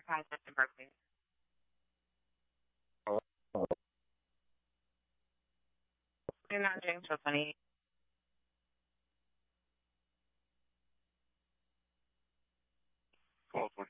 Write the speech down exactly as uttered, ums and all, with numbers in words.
Conquest in Berkeley. You're not doing so funny. twelve twenty.